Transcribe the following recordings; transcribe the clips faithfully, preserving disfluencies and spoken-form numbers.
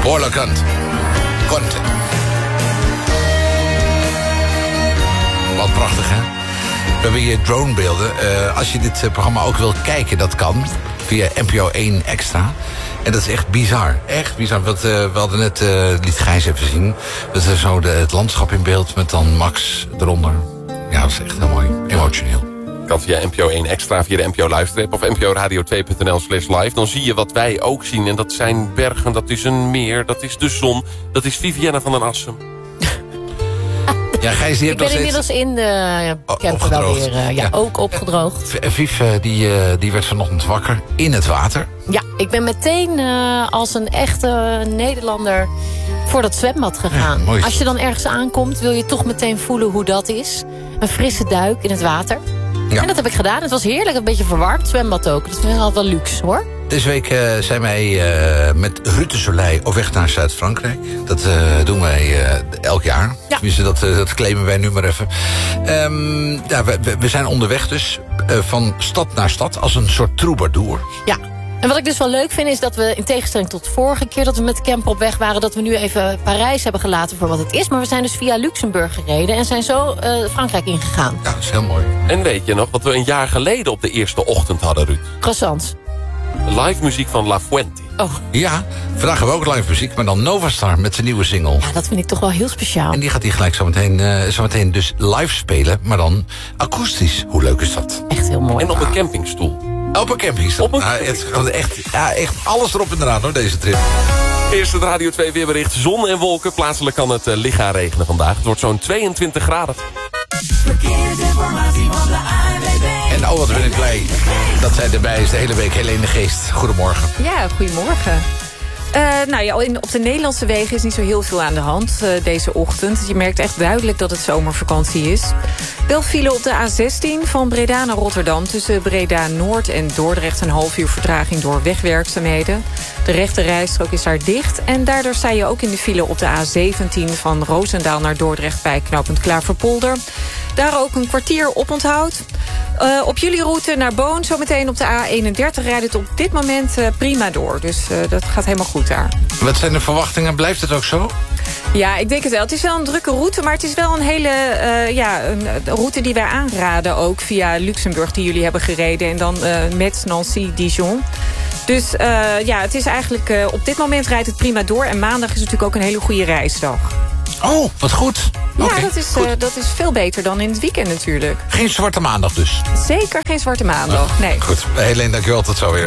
Paula Kant. Conte. Wat prachtig, hè? We hebben hier dronebeelden. Uh, als je dit uh, programma ook wilt kijken, dat kan. Via N P O één Extra. En dat is echt bizar. Echt bizar. Want, uh, we hadden net, uh, liet Gijs even zien. Dat is zo de, het landschap in beeld met dan Max eronder. Ja, dat is echt heel mooi. Emotioneel. Kan via N P O één Extra, via de N P O luisterapp of N P O radio twee punt n l slash live. Dan zie je wat wij ook zien. En dat zijn bergen, dat is een meer, dat is de zon. Dat is Vivienne van den Assem. Ja, Gijs, die ik ben inmiddels in de camper wel weer uh, ja, ja. ook opgedroogd. Viv, die, uh, die werd vanochtend wakker in het water. Ja, ik ben meteen uh, als een echte Nederlander voor dat zwembad gegaan. Ja, als je dan ergens aankomt, wil je toch meteen voelen hoe dat is. Een frisse duik in het water. Ja. En dat heb ik gedaan. Het was heerlijk, een beetje verwarmd. Zwembad ook. Dat is altijd wel luxe, hoor. Deze week uh, zijn wij uh, met Ruud de Soleil op weg naar Zuid-Frankrijk. Dat uh, doen wij uh, elk jaar. Ja. Tenminste, dat, uh, dat claimen wij nu maar even. Um, ja, we, we zijn onderweg dus uh, van stad naar stad als een soort troubadour. Ja. En wat ik dus wel leuk vind is dat we, in tegenstelling tot de vorige keer dat we met de camper op weg waren, dat we nu even Parijs hebben gelaten voor wat het is. Maar we zijn dus via Luxemburg gereden en zijn zo uh, Frankrijk ingegaan. Ja, dat is heel mooi. En weet je nog wat we een jaar geleden op de eerste ochtend hadden, Ruud? Croissants. Live muziek van La Fuente. Oh. Ja, vandaag hebben we ook live muziek, maar dan Novastar met zijn nieuwe single. Ja, dat vind ik toch wel heel speciaal. En die gaat hij gelijk zo meteen, uh, zo meteen dus live spelen, maar dan akoestisch. Hoe leuk is dat? Echt heel mooi. En op een campingstoel. Op een campingstoel. Op een nou, het, echt, ja, echt alles erop en eraan hoor, deze trip. Eerst het Radio twee weerbericht. Zon en wolken. Plaatselijk kan het uh, licht gaan regenen vandaag. Het wordt zo'n tweeëntwintig graden. Verkeersinformatie van de A N W B. En oh, wat ben ik blij dat zij erbij is de hele week. Helene de Geest. Goedemorgen. Ja, goedemorgen. Uh, nou ja, in, op de Nederlandse wegen is niet zo heel veel aan de hand uh, deze ochtend. Je merkt echt duidelijk dat het zomervakantie is. Wel file op de A zestien van Breda naar Rotterdam. Tussen Breda Noord en Dordrecht een half uur vertraging door wegwerkzaamheden. De rechte rijstrook is daar dicht. En daardoor sta je ook in de file op de A zeventien van Roosendaal naar Dordrecht bij knooppunt Klaverpolder. Daar ook een kwartier op onthoud. Uh, op jullie route naar Boon, zometeen op de A eenendertig, rijdt het op dit moment uh, prima door. Dus uh, dat gaat helemaal goed daar. Wat zijn de verwachtingen? Blijft het ook zo? Ja, ik denk het wel. Het is wel een drukke route, maar het is wel een hele uh, ja, een, een route die wij aanraden ook via Luxemburg die jullie hebben gereden. En dan uh, Metz, Nancy, Dijon. Dus uh, ja, het is eigenlijk uh, op dit moment rijdt het prima door. En maandag is natuurlijk ook een hele goede reisdag. Oh, wat goed. Ja, okay, dat, is, uh, dat is veel beter dan in het weekend natuurlijk. Geen zwarte maandag dus? Zeker geen zwarte maandag, oh, nee. Goed, Helene, dankjewel, tot zo weer.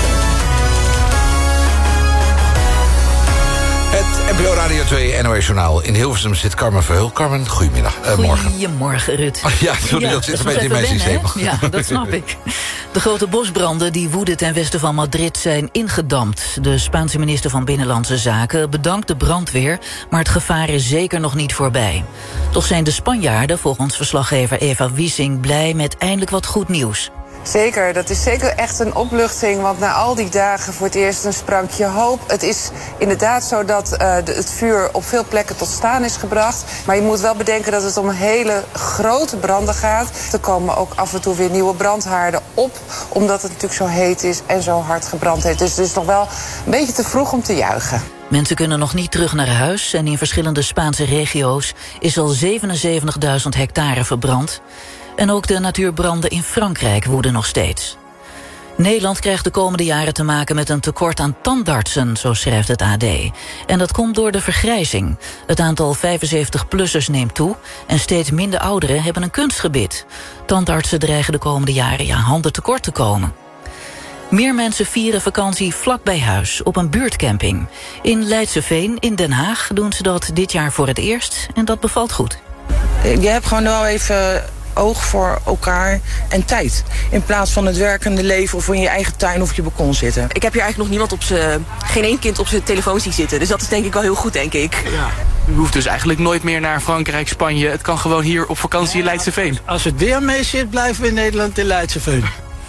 Het N P O Radio twee N O S Journaal. In Hilversum zit Carmen Verheul. Carmen, goedemiddag. Uh, morgen. Goedemorgen, Ruud. Oh, ja, sorry, ja, dat zit een beetje in mijn systeem. Ja, dat snap ik. De grote bosbranden die woeden ten westen van Madrid zijn ingedampt. De Spaanse minister van Binnenlandse Zaken bedankt de brandweer, maar het gevaar is zeker nog niet voorbij. Toch zijn de Spanjaarden, volgens verslaggever Eva Wiesing, blij met eindelijk wat goed nieuws. Zeker, dat is zeker echt een opluchting, want na al die dagen voor het eerst een sprankje hoop. Het is inderdaad zo dat uh, de, het vuur op veel plekken tot staan is gebracht. Maar je moet wel bedenken dat het om hele grote branden gaat. Er komen ook af en toe weer nieuwe brandhaarden op, omdat het natuurlijk zo heet is en zo hard gebrand heeft. Dus het is nog wel een beetje te vroeg om te juichen. Mensen kunnen nog niet terug naar huis en in verschillende Spaanse regio's is al zevenenzeventigduizend hectare verbrand. En ook de natuurbranden in Frankrijk woeden nog steeds. Nederland krijgt de komende jaren te maken met een tekort aan tandartsen, zo schrijft het A D. En dat komt door de vergrijzing. Het aantal vijfenzeventig-plussers neemt toe en steeds minder ouderen hebben een kunstgebit. Tandartsen dreigen de komende jaren ja, handen tekort te komen. Meer mensen vieren vakantie vlak bij huis, op een buurtcamping. In Leidseveen in Den Haag doen ze dat dit jaar voor het eerst en dat bevalt goed. Je hebt gewoon wel even oog voor elkaar en tijd. In plaats van het werkende leven of in je eigen tuin of je balkon zitten. Ik heb hier eigenlijk nog niemand op zijn, geen één kind op zijn telefoon zien zitten. Dus dat is denk ik wel heel goed, denk ik. Ja. U hoeft dus eigenlijk nooit meer naar Frankrijk, Spanje. Het kan gewoon hier op vakantie in Leidseveen. Als het weer mee zit, blijven we in Nederland in Leidseveen.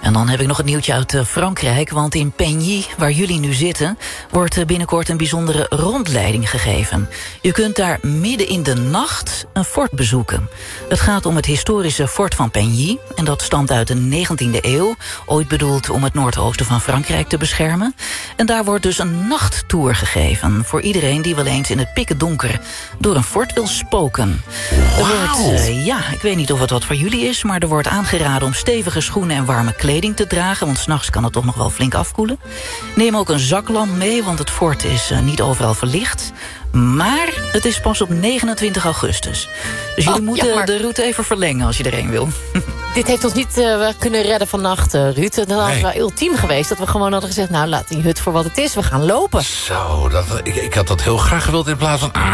En dan heb ik nog het nieuwtje uit uh, Frankrijk, want in Peigny, waar jullie nu zitten, wordt uh, binnenkort een bijzondere rondleiding gegeven. Je kunt daar midden in de nacht een fort bezoeken. Het gaat om het historische fort van Peigny, en dat stamt uit de negentiende eeuw, ooit bedoeld om het noordoosten van Frankrijk te beschermen. En daar wordt dus een nachttour gegeven voor iedereen die wel eens in het pikken donker door een fort wil spoken. Wow. Er wordt, uh, ja, ik weet niet of het wat voor jullie is, maar er wordt aangeraden om stevige schoenen en warme kleding te dragen, want 's nachts kan het toch nog wel flink afkoelen. Neem ook een zaklamp mee, want het fort is uh, niet overal verlicht. Maar het is pas op negenentwintig augustus. Dus jullie Oh, moeten ja, maar... de route even verlengen als je erheen wil. Dit heeft ons niet uh, kunnen redden vannacht, uh, Ruud. Dat was Nee. wel ultiem geweest. Dat we gewoon hadden gezegd, nou, laat die hut voor wat het is. We gaan lopen. Zo, dat, ik, ik had dat heel graag gewild in plaats van...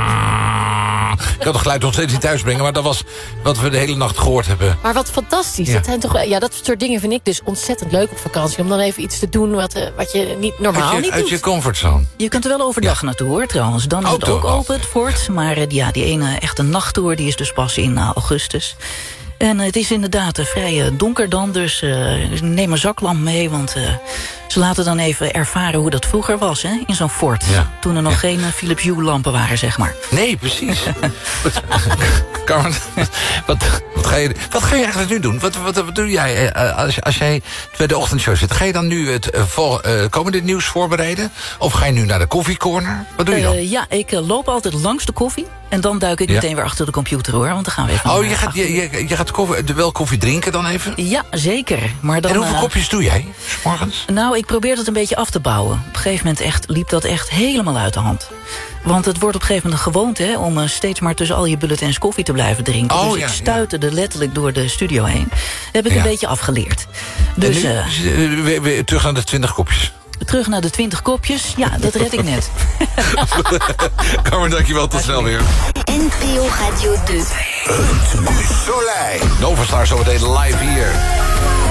Ah. Ik had het geluid nog steeds niet thuisbrengen, maar dat was wat we de hele nacht gehoord hebben. Maar wat fantastisch. Ja. Dat, zijn toch, ja, dat soort dingen vind ik dus ontzettend leuk op vakantie. Om dan even iets te doen wat, uh, wat je niet normaal Uit je, niet uit doet. je comfortzone. Je kunt er wel overdag naartoe, hoor, trouwens. Dan is het Auto ook wel. open, het fort. Maar uh, ja, die ene echte nachttour die is dus pas in uh, augustus. En uh, het is inderdaad uh, vrij uh, donker dan, dus uh, neem een zaklamp mee, want uh, ze laten dan even ervaren hoe dat vroeger was, hè, in zo'n fort. Ja. Toen er nog Ja. geen uh, Philips Hue lampen waren, zeg maar. Nee, precies. Carmen, wat, wat, ga je, wat ga je eigenlijk nu doen? Wat, wat, wat doe jij uh, als, als jij bij de ochtendshow zit? Ga je dan nu het uh, vol, uh, komende nieuws voorbereiden? Of ga je nu naar de koffiecorner? Wat doe je dan? Uh, ja, ik uh, loop altijd langs de koffie. En dan duik ik Ja. meteen weer achter de computer, hoor. Want dan gaan we even... Oh, naar, je uh, gaat, achter- je, je, je gaat koffie, de wel koffie drinken dan even? Ja, zeker. Maar dan, En hoeveel uh, kopjes doe jij, 's morgens? Nou, ik probeer dat een beetje af te bouwen. Op een gegeven moment echt, liep dat echt helemaal uit de hand. Want het wordt op een gegeven moment een gewoonte, hè, om uh, steeds maar tussen al je bulletins koffie te blijven drinken. Oh, dus ja, ik stuiterde letterlijk door de studio heen. Dat heb ik Ja. een beetje afgeleerd. En Dus nu, uh, uh, weer, weer terug naar de twintig kopjes. terug naar de twintig kopjes. Ja, dat red ik net. Carmen, dankjewel. Tot snel weer. N P O Radio twee. Soleil. Nova Star zometeen live hier.